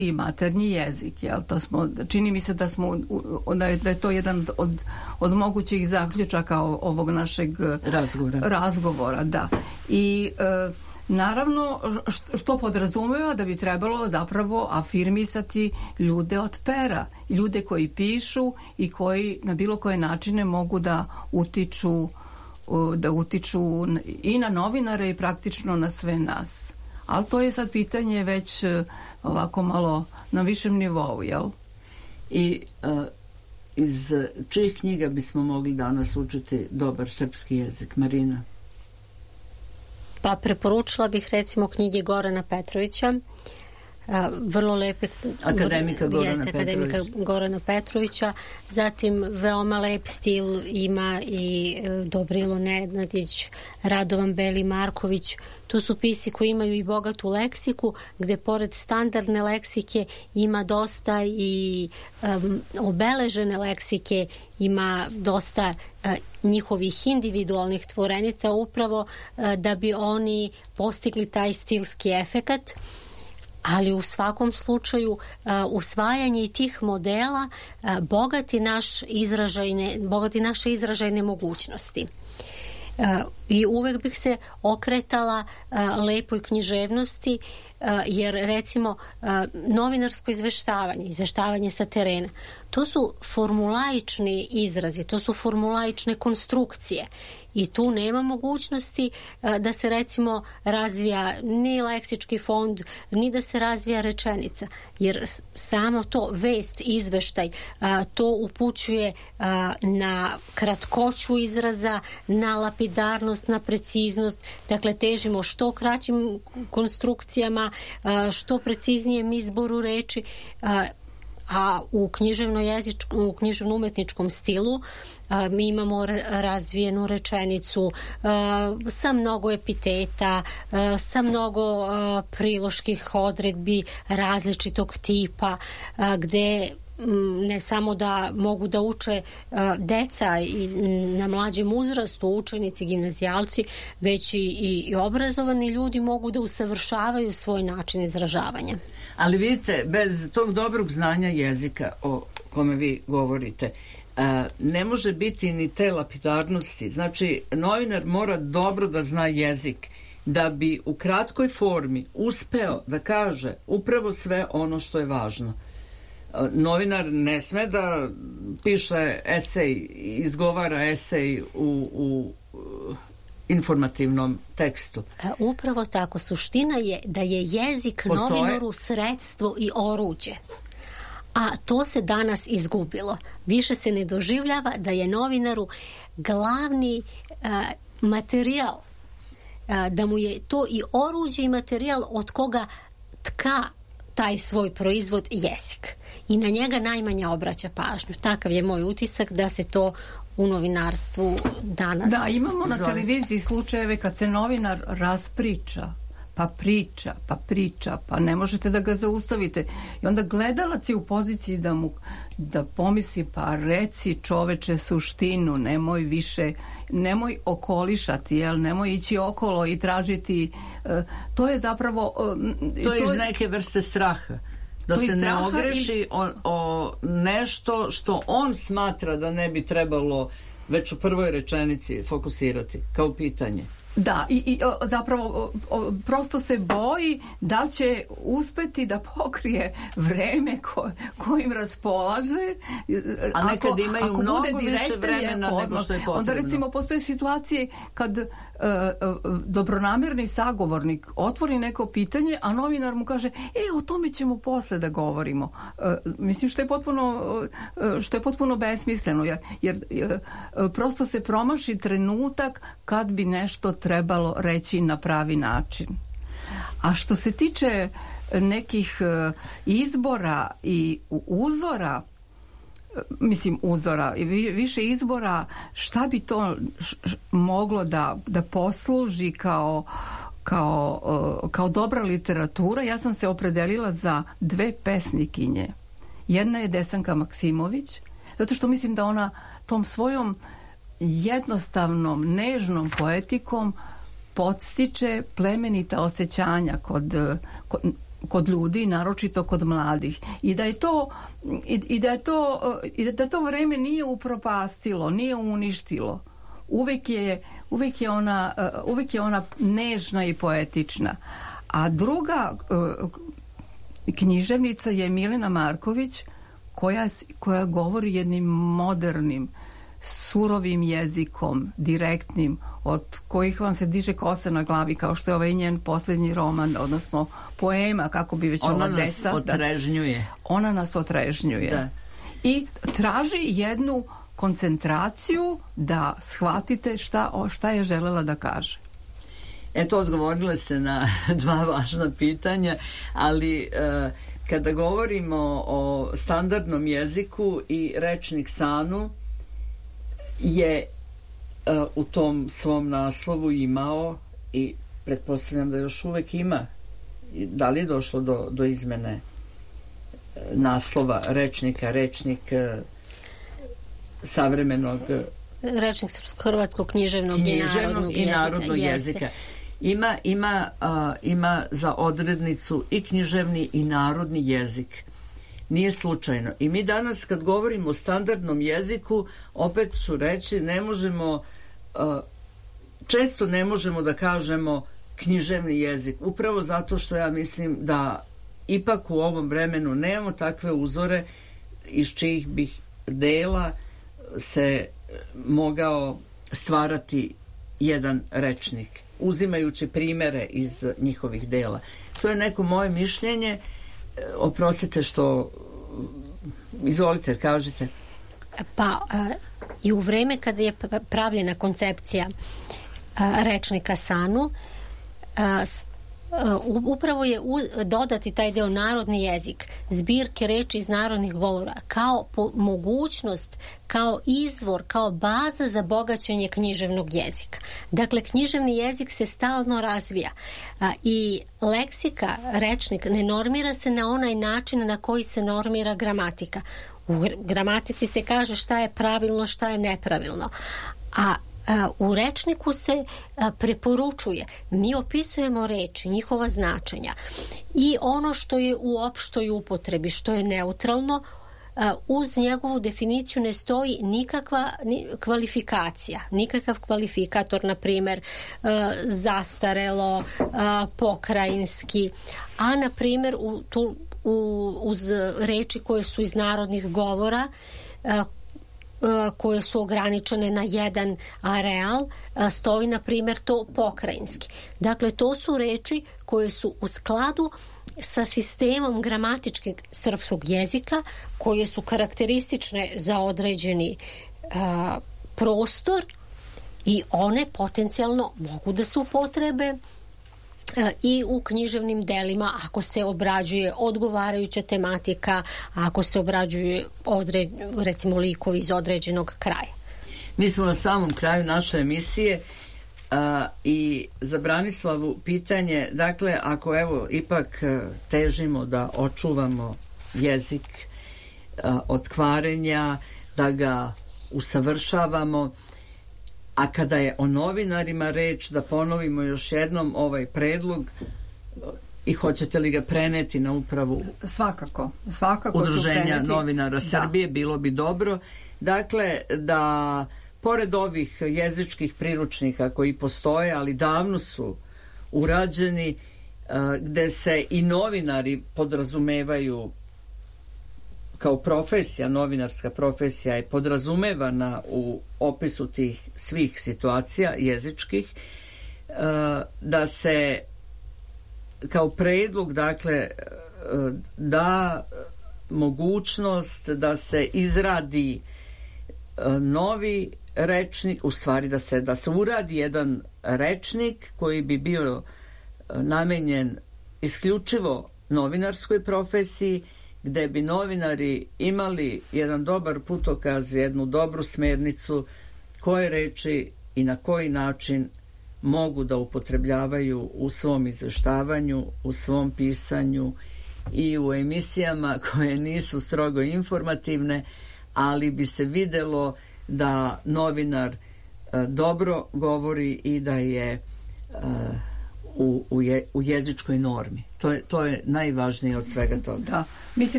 i maternji jezik, jel? To smo, čini mi se da je to jedan od mogućih zaključaka ovog našeg razgovora, da. I naravno, što podrazumeva da bi trebalo zapravo afirmisati ljude od pera, ljude koji pišu i koji na bilo koje načine mogu da utiču i na novinare i praktično na sve nas. Ali to je sad pitanje već ovako malo na višem nivou, jel? I iz čijih knjiga bismo mogli danas učiti dobar srpski jezik, Marina? Pa preporučila bih recimo knjige Gorana Petrovića, vrlo lepe akademika Gorana Petrovića, zatim veoma lep stil ima i Dobrilo Nenadić, Radovan Beli Marković. To su pisci koji imaju i bogatu leksiku, gde pored standardne leksike ima dosta i obeležene leksike, ima dosta njihovih individualnih tvorenica, upravo da bi oni postigli taj stilski efekat. Ali u svakom slučaju usvajanje tih modela bogati naše izražajne mogućnosti. I uvek bih se okretala lepoj književnosti, jer recimo novinarsko izveštavanje sa terena, to su formulaični izrazi, to su formulaične konstrukcije i tu nema mogućnosti da se recimo razvija ni leksički fond, ni da se razvija rečenica, jer samo to vest, izveštaj, to upućuje na kratkoću izraza, na lapidarnost, na preciznost. Dakle, težimo što kraćim konstrukcijama, što preciznijem izboru reči, a u književno-umetničkom stilu mi imamo razvijenu rečenicu sa mnogo epiteta, sa mnogo priloških odredbi različitog tipa, gde ne samo da mogu da uče deca i na mlađem uzrastu, učenici, gimnazijalci, već i obrazovani ljudi mogu da usavršavaju svoj način izražavanja. Ali vidite, bez tog dobrog znanja jezika o kome vi govorite, ne može biti ni te lapidarnosti. Znači, novinar mora dobro da zna jezik da bi u kratkoj formi uspeo da kaže upravo sve ono što je važno. Novinar ne sme da piše esej, izgovara esej u informativnom tekstu. Upravo tako. Suština je da je jezik novinaru sredstvo i oruđe. A to se danas izgubilo. Više se ne doživljava da je novinaru glavni materijal, da mu je to i oruđe i materijal od koga tka taj svoj proizvod jezik. I na njega najmanje obraća pažnju. Takav je moj utisak da se to u novinarstvu danas... Da, imamo na televiziji slučajeve kad se novinar raspriča, pa ne možete da ga zaustavite. I onda gledalac je u poziciji da pomisli, pa reci čoveče suštinu, nemoj okolišati, nemoj ići okolo i tražiti, to je zapravo... To je iz neke vrste straha. Da se ne ogreši o nešto što on smatra da ne bi trebalo već u prvoj rečenici fokusirati kao pitanje. Da, i zapravo prosto se boji da će uspeti da pokrije vreme kojim raspolaže. A nekad imaju mnogo više vremena nego što je potrebno. Onda recimo postoje situacije kad dobronamerni sagovornik otvori neko pitanje, a novinar mu kaže, o tome ćemo posle da govorimo. Mislim što je potpuno besmisleno, jer prosto se promaši trenutak kad bi nešto trebalo reći na pravi način. A što se tiče nekih izbora i uzora, više izbora, šta bi to moglo da posluži kao dobra literatura? Ja sam se opredelila za 2 pesnikinje. Jedna je Desanka Maksimović, zato što mislim da ona tom svojom jednostavnom, nežnom poetikom podstiče plemenita osjećanja kod ljudi, naročito kod mladih. I da to vreme nije upropastilo, nije uništilo. Uvijek je ona nežna i poetična. A druga književnica je Milena Marković, koja govori jednim modernim, surovim jezikom, direktnim, od kojih vam se diže kosa na glavi, kao što je ovaj njen posljednji roman, odnosno poema, kako bi već ova deca. Ona nas otrežnjuje. Da. I traži jednu koncentraciju da shvatite šta je želela da kaže. Eto, odgovorili ste na dva važna pitanja, ali kada govorimo o standardnom jeziku i rečnik Sanu je u tom svom naslovu imao, i pretpostavljam da još uvek ima, da li je došlo do izmene naslova rečnika, rečnik savremenog rečnik srpsko-hrvatskog književnog i narodnog jezika. Ima za odrednicu i književni i narodni jezik. Nije slučajno. I mi danas kad govorimo o standardnom jeziku, opet ću reći, često ne možemo da kažemo književni jezik. Upravo zato što ja mislim da ipak u ovom vremenu nemamo takve uzore iz čijih bih dela se mogao stvarati jedan rečnik, uzimajući primere iz njihovih dela. To je neko moje mišljenje. Oprostite što... Izvolite, kažite. Pa i u vreme kada je pravljena koncepcija rečnika Sanu, upravo je dodati taj deo narodni jezik, zbirke reči iz narodnih govora, kao mogućnost, kao izvor, kao baza za bogaćenje književnog jezika. Dakle, književni jezik se stalno razvija i leksika, rečnik, ne normira se na onaj način na koji se normira gramatika. U gramatici se kaže šta je pravilno, šta je nepravilno. A u rečniku se preporučuje. Mi opisujemo reči, njihova značenja i ono što je u opštoj upotrebi, što je neutralno, uz njegovu definiciju ne stoji nikakva kvalifikacija, nikakav kvalifikator, na primjer zastarelo, pokrajinski, a na primjer uz reči koje su iz narodnih govora, koje su ograničene na jedan areal, stoji na primjer to pokrajinski. Dakle, to su reči koje su u skladu sa sistemom gramatičkog srpskog jezika, koje su karakteristične za određeni prostor i one potencijalno mogu da se upotrebe i u književnim delima ako se obrađuje odgovarajuća tematika, ako se obrađuje recimo likovi iz određenog kraja. Mi smo na samom kraju naše emisije i za Branislavu pitanje, dakle, ako evo ipak težimo da očuvamo jezik od kvarenja, da ga usavršavamo, a kada je o novinarima reč, da ponovimo još jednom ovaj predlog i hoćete li ga preneti na upravu svakako Udruženja novinara Srbije, bilo bi dobro. Dakle, da pored ovih jezičkih priručnika koji postoje, ali davno su urađeni, gde se i novinari podrazumevaju kao profesija, novinarska profesija je podrazumevana u opisu tih svih situacija jezičkih, da se kao predlog, dakle, da mogućnost da se izradi novi rečnik, u stvari da se uradi jedan rečnik koji bi bio namenjen isključivo novinarskoj profesiji, gde bi novinari imali jedan dobar putokaz, jednu dobru smernicu koje reči i na koji način mogu da upotrebljavaju u svom izveštavanju, u svom pisanju i u emisijama koje nisu strogo informativne, ali bi se videlo da novinar dobro govori i da je u jezičkoj normi. To je najvažnije od svega toga. Da, mislim